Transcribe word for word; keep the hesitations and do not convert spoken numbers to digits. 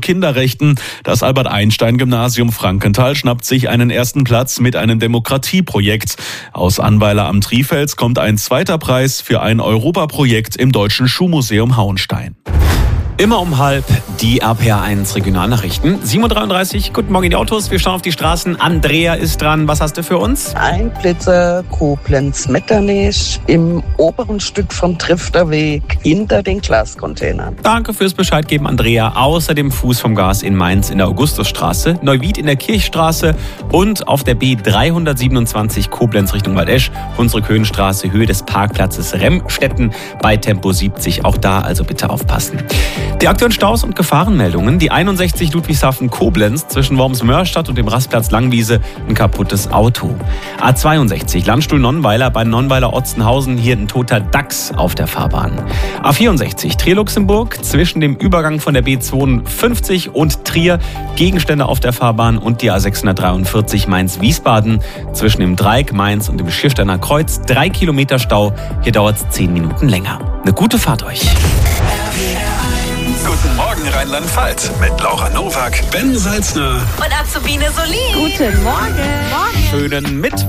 Kinderrechten. Das Albert-Einstein-Gymnasium Frankenthal schnappt sich einen ersten Platz mit einem Demokratieprojekt. Aus Annweiler am Trifels kommt ein zweiter Preis für ein Europaprojekt im Deutschen Schuhmuseum Hauenstein. Immer um halb die R P R eins Regionalnachrichten. sieben Uhr dreiunddreißig, guten Morgen in die Autos. Wir schauen auf die Straßen. Andrea ist dran. Was hast du für uns? Ein Blitzer Koblenz-Metternich im oberen Stück vom Trifterweg hinter den Glascontainern. Danke fürs Bescheid geben, Andrea. Außerdem Fuß vom Gas in Mainz in der Augustusstraße, Neuwied in der Kirchstraße und auf der B dreihundertsiebenundzwanzig Koblenz Richtung Waldesch, Hunsrückhöhenstraße, Höhe des Parkplatzes Remstetten bei Tempo siebzig. Auch da also bitte aufpassen. Die aktuellen Staus und Gefahrenmeldungen. Die einundsechzig Ludwigshafen-Koblenz zwischen Worms-Mörstadt und dem Rastplatz Langwiese ein kaputtes Auto. A zweiundsechzig Landstuhl-Nonnweiler bei Nonnweiler-Otzenhausen, hier ein toter Dachs auf der Fahrbahn. A vierundsechzig Trier-Luxemburg zwischen dem Übergang von der B zweiundfünfzig und Trier, Gegenstände auf der Fahrbahn, und die A sechshundertdreiundvierzig Mainz-Wiesbaden zwischen dem Dreieck Mainz und dem Schiersteiner Kreuz. Drei Kilometer Stau, hier dauert es zehn Minuten länger. Eine gute Fahrt euch. Guten Morgen Rheinland-Pfalz mit Laura Nowak, Ben Salzner und Azubine Solin. Guten Morgen. Morgen. Schönen Mittwoch.